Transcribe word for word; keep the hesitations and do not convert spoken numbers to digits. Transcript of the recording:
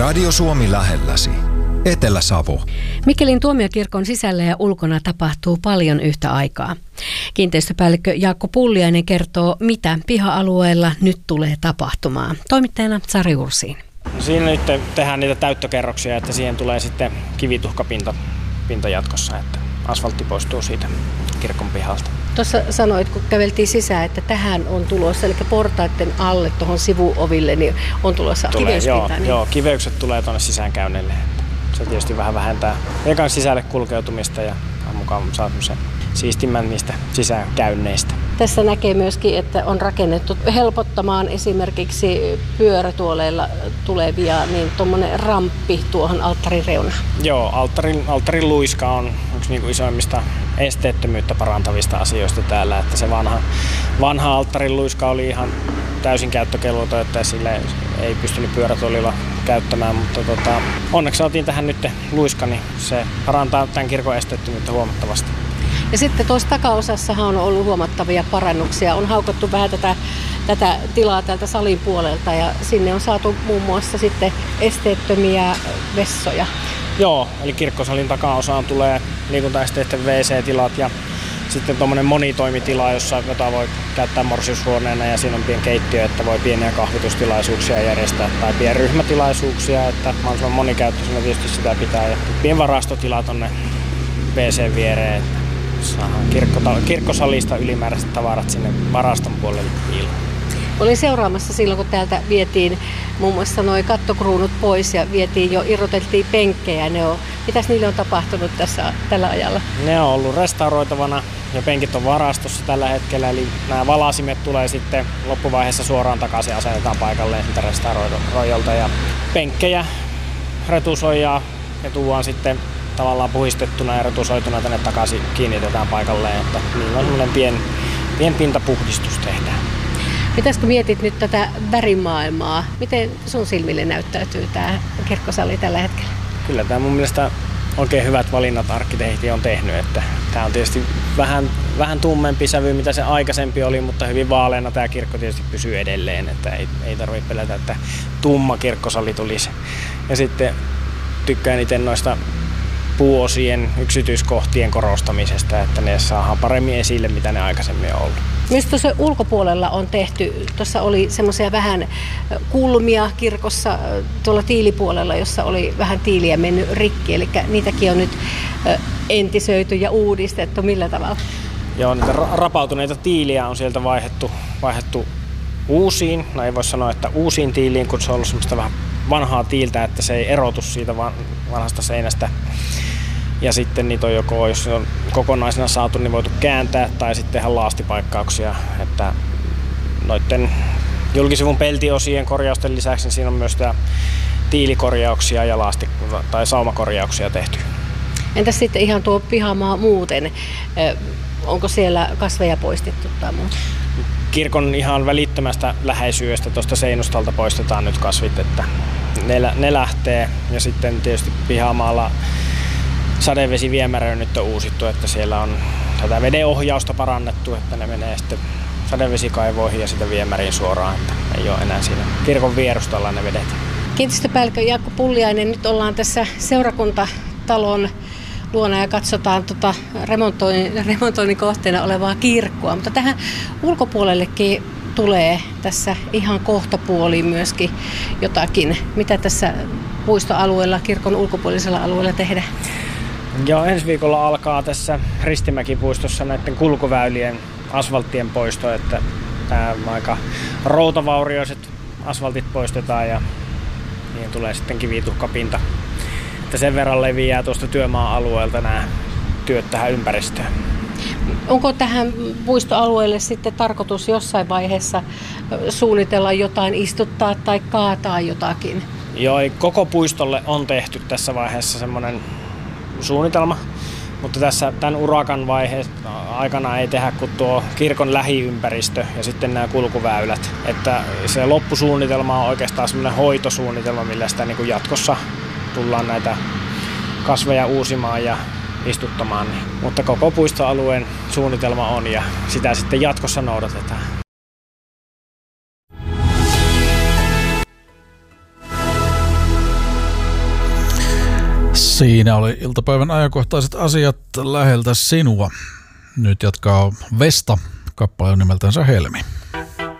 Radio Suomi lähelläsi. Etelä-Savo. Mikkelin tuomiokirkon sisällä ja ulkona tapahtuu paljon yhtä aikaa. Kiinteistöpäällikkö Jaakko Pulliainen kertoo, mitä piha-alueella nyt tulee tapahtumaan. Toimittajana Sari Ursiin. Siinä nyt tehdään niitä täyttökerroksia, että siihen tulee sitten kivituhkapinta pinta jatkossa, että asfaltti poistuu siitä kirkon pihalta. Tuossa sanoit, kun käveltiin sisään, että tähän on tulossa, eli portaiden alle tuohon sivuoville, niin on tulossa kiveyspinta. Joo, niin... joo, kiveykset tulee tuonne sisäänkäynnille. Se tietysti vähän vähentää ekan sisälle kulkeutumista ja mukaan saa sen siistimmän niistä sisäänkäynneistä. Tässä näkee myöskin, että on rakennettu helpottamaan esimerkiksi pyörätuoleilla tulevia, niin tuommoinen ramppi tuohon alttarin reunaan. Joo, alttarin, alttarin luiska on yksi niin kuin isoimmista esteettömyyttä parantavista asioista täällä, että se vanha, vanha alttarin luiska oli ihan täysin käyttökelvoton, että sille ei pystynyt pyörätuolilla käyttämään, mutta tota, onneksi saatiin tähän nyt luiska, niin se parantaa tämän kirkon esteettömyyttä huomattavasti. Ja sitten tuossa takaosassahan on ollut huomattavia parannuksia. On haukattu vähän tätä, tätä tilaa täältä salin puolelta ja sinne on saatu muun muassa sitten esteettömiä vessoja. Joo, eli kirkkosalin takaosaan tulee liikuntaesteiden wee see-tilat ja sitten tuommoinen monitoimitila, jossa jota voi käyttää morsiushuoneena ja siinä on pieni keittiö, että voi pieniä kahvitustilaisuuksia järjestää tai pienryhmätilaisuuksia, että mahdollisimman monikäyttöisenä tietysti sitä pitää. Ja pieni varastotila tuonne wee see viereen. Saadaan kirkko, kirkkosalista ylimääräiset tavarat sinne varaston puolelle piiloon. Olin seuraamassa silloin, kun täältä vietiin muun muassa nuo kattokruunut pois ja vietiin jo, irroteltiin penkkejä. Ne on, mitäs niille on tapahtunut tässä tällä ajalla? Ne on ollut restauroitavana ja penkit on varastossa tällä hetkellä. Eli nämä valasimet tulee sitten loppuvaiheessa suoraan takaisin, asennetaan paikalleen siltä restauroijalta. Ja penkkejä retusoidaan ja tuodaan sitten tavallaan puhistettuna ja retusoituna tänne takaisin kiinnitetään paikalleen, että niillä on semmoinen pien, pien pintapuhdistus tehdään. Mitäs kun mietit nyt tätä värimaailmaa, miten sun silmille näyttäytyy tämä kirkkosali tällä hetkellä? Kyllä tämä mun mielestä oikein hyvät valinnat arkkitehti on tehnyt, että tämä on tietysti vähän, vähän tummempi sävy, mitä se aikaisempi oli, mutta hyvin vaaleana tämä kirkko tietysti pysyy edelleen, että ei, ei tarvitse pelätä, että tumma kirkkosali tulisi. Ja sitten tykkään itse noista puuosien yksityiskohtien korostamisesta, että ne saadaan paremmin esille, mitä ne aikaisemmin on ollut. Myös tuossa ulkopuolella on tehty, tuossa oli semmoisia vähän kulmia kirkossa tuolla tiilipuolella, jossa oli vähän tiiliä mennyt rikki, eli niitäkin on nyt entisöity ja uudistettu. Millä tavalla? Joo, niitä rapautuneita tiiliä on sieltä vaihdettu, vaihdettu uusiin, no ei voi sanoa, että uusiin tiiliin, kun se on ollut semmoista vähän vanhaa tiiltä, että se ei erotu siitä vanhasta seinästä. Ja sitten niitä on joko, jos se on kokonaisena saatu, niin voitu kääntää tai sitten tehdä laastipaikkauksia. Että noiden julkisivun peltiosien korjausten lisäksi niin siinä on myös tiilikorjauksia ja laasti- tai saumakorjauksia tehty. Entäs sitten ihan tuo pihamaa muuten? Onko siellä kasveja poistettu tai muuta? Kirkon ihan välittömästä läheisyydestä tuosta seinustalta poistetaan nyt kasvit, että ne, ne lähtee. Ja sitten tietysti pihamaalla sadevesiviemäröön nyt on uusittu, että siellä on tätä vedenohjausta parannettu, että ne menee sitten sadevesikaivoihin ja sitten viemäriin suoraan, että ei ole enää siinä kirkon vierustalla ne vedet. Kiinteistöpäällikkö Jaakko Pulliainen, nyt ollaan tässä seurakuntatalon luona ja katsotaan tuota remontoinnin, remontoinnin kohteena olevaa kirkkoa, mutta tähän ulkopuolellekin tulee tässä ihan kohtapuoliin myöskin jotakin. Mitä tässä puistoalueella, kirkon ulkopuolisella alueella tehdään? Joo, ensi viikolla alkaa tässä Ristimäki-puistossa näiden kulkuväylien asfalttien poisto, että tämä aika routavaurioiset asfaltit poistetaan ja niihin tulee sitten kivituhkapinta. Että sen verran leviää tuosta työmaa-alueelta nämä työt tähän ympäristöön. Onko tähän puistoalueelle sitten tarkoitus jossain vaiheessa suunnitella jotain, istuttaa tai kaataa jotakin? Joo, koko puistolle on tehty tässä vaiheessa semmoinen suunnitelma, mutta tässä tämän urakan vaiheessa aikana ei tehdä kuin tuo kirkon lähiympäristö ja sitten nämä kulkuväylät. Että se loppusuunnitelma on oikeastaan semmoinen hoitosuunnitelma, millä sitä niin kuin jatkossa tullaan näitä kasveja uusimaan ja istuttamaan. Mutta koko puistoalueen suunnitelma on ja sitä sitten jatkossa noudatetaan. Siinä oli iltapäivän ajankohtaiset asiat läheltä sinua. Nyt jatkaa Vesta, kappale on nimeltänsä Helmi.